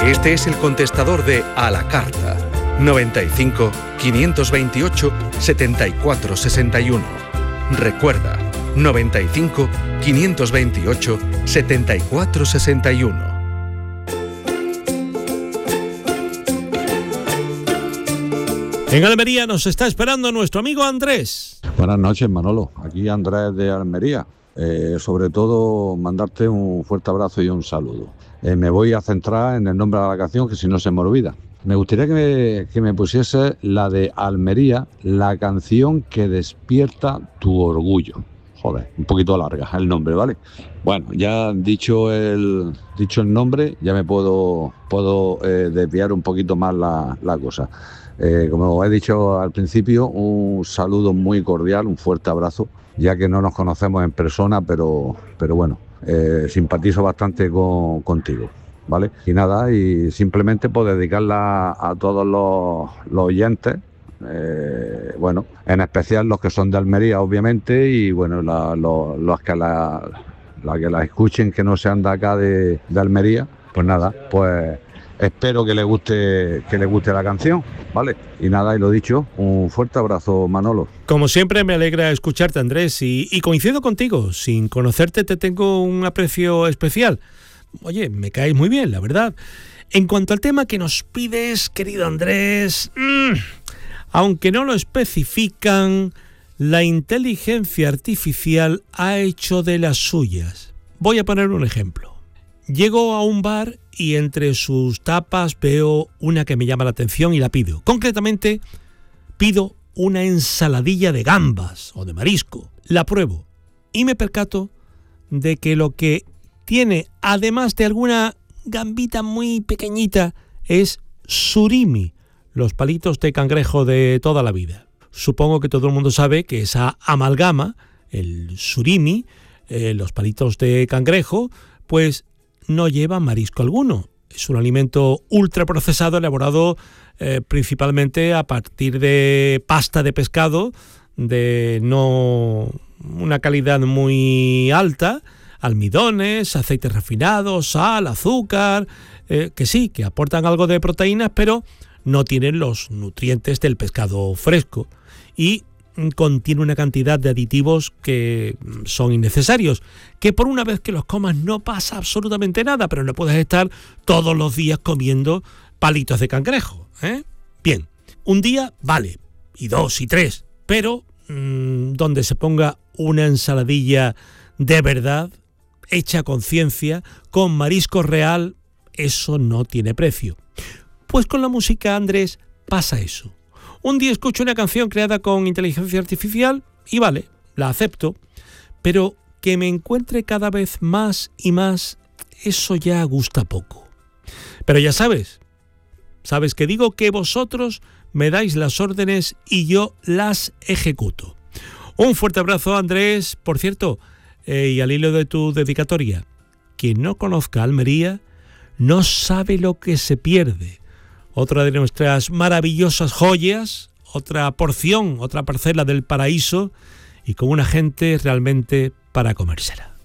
Este es el contestador de A la Carta. 95 528 74 61. Recuerda, 95 528 74 61. En Almería nos está esperando nuestro amigo Andrés. Buenas noches, Manolo. Aquí Andrés de Almería. Sobre todo, mandarte un fuerte abrazo y un saludo. Me voy a centrar en el nombre de la canción, que si no se me olvida. Me gustaría que me pusiese la de Almería, la canción que despierta tu orgullo. Joder, un poquito larga el nombre, ¿vale? Bueno, ya dicho el nombre, ya me puedo desviar un poquito más la cosa. Como he dicho al principio, un saludo muy cordial, un fuerte abrazo, ya que no nos conocemos en persona, pero bueno, simpatizo bastante contigo, ¿vale? Y nada, y simplemente pues dedicarla a todos los oyentes, bueno, en especial los que son de Almería, obviamente, y bueno, los que la escuchen que no sean de acá de Almería, pues nada, pues espero que les guste la canción, ¿vale? Y nada, y lo dicho, un fuerte abrazo, Manolo. Como siempre, me alegra escucharte, Andrés, y coincido contigo. Sin conocerte te tengo un aprecio especial. Oye, me caes muy bien, la verdad. En cuanto al tema que nos pides, querido Andrés, aunque no lo especifican, la inteligencia artificial ha hecho de las suyas. Voy a poner un ejemplo. Llego a un bar y entre sus tapas veo una que me llama la atención y la pido. Concretamente, pido una ensaladilla de gambas o de marisco. La pruebo y me percato de que lo que tiene, además de alguna gambita muy pequeñita, es surimi, los palitos de cangrejo de toda la vida. Supongo que todo el mundo sabe que esa amalgama, el surimi, los palitos de cangrejo, pues no lleva marisco alguno. Es un alimento ultraprocesado elaborado principalmente a partir de pasta de pescado de no una calidad muy alta, almidones, aceites refinados, sal, azúcar, que sí, que aportan algo de proteínas, pero no tienen los nutrientes del pescado fresco y contiene una cantidad de aditivos que son innecesarios, que por una vez que los comas no pasa absolutamente nada, pero no puedes estar todos los días comiendo palitos de cangrejo, ¿eh? Bien, un día vale, y 2 y 3, pero donde se ponga una ensaladilla de verdad, hecha con ciencia, con marisco real, eso no tiene precio. Pues con la música, Andrés, pasa eso. Un día escucho una canción creada con inteligencia artificial y vale, la acepto, pero que me encuentre cada vez más y más, eso ya gusta poco. Pero ya sabes que digo que vosotros me dais las órdenes y yo las ejecuto. Un fuerte abrazo, Andrés. Por cierto, y al hilo de tu dedicatoria, quien no conozca Almería no sabe lo que se pierde. Otra de nuestras maravillosas joyas, otra porción, otra parcela del paraíso y con una gente realmente para comérsela.